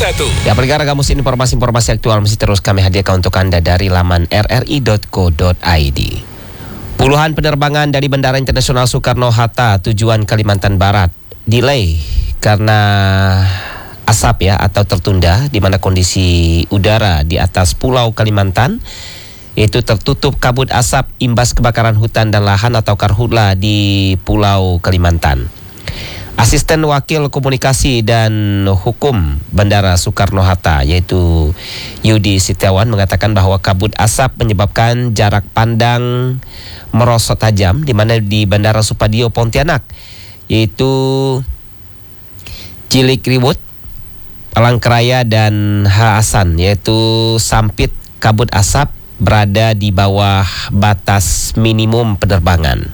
Ya, pendengar Gamus, informasi-informasi aktual masih terus kami hadirkan untuk Anda dari laman rri.co.id. Puluhan penerbangan dari Bandara Internasional Soekarno-Hatta tujuan Kalimantan Barat delay karena asap atau tertunda, di mana kondisi udara di atas Pulau Kalimantan yaitu tertutup kabut asap imbas kebakaran hutan dan lahan atau karhutla di Pulau Kalimantan. Asisten Wakil Komunikasi dan Hukum Bandara Soekarno-Hatta yaitu Yudi Setiawan mengatakan bahwa kabut asap menyebabkan jarak pandang merosot tajam di mana di Bandara Supadio Pontianak yaitu Cilikriwut, Palangkaraya dan Haasan yaitu sampit kabut asap berada di bawah batas minimum penerbangan.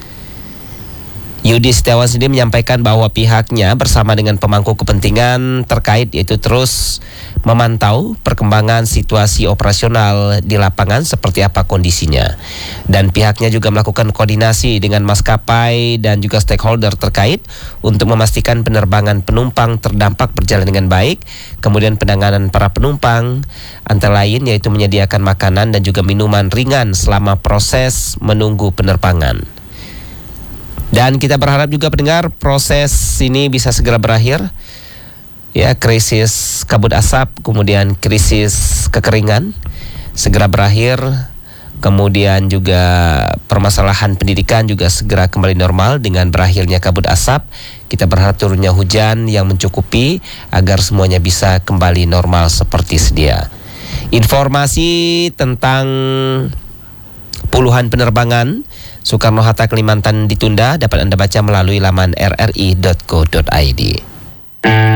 Yudi Setiawan sendiri menyampaikan bahwa pihaknya bersama dengan pemangku kepentingan terkait yaitu terus memantau perkembangan situasi operasional di lapangan seperti apa kondisinya. Dan pihaknya juga melakukan koordinasi dengan maskapai dan juga stakeholder terkait untuk memastikan penerbangan penumpang terdampak berjalan dengan baik. Kemudian penanganan para penumpang antara lain yaitu menyediakan makanan dan juga minuman ringan selama proses menunggu penerbangan. Dan kita berharap juga pendengar proses ini bisa segera berakhir. Ya, krisis kabut asap, kemudian krisis kekeringan segera berakhir. Kemudian juga permasalahan pendidikan juga segera kembali normal dengan berakhirnya kabut asap. Kita berharap turunnya hujan yang mencukupi agar semuanya bisa kembali normal seperti sedia. Informasi tentang puluhan penerbangan Soekarno-Hatta Kalimantan ditunda dapat Anda baca melalui laman rri.co.id.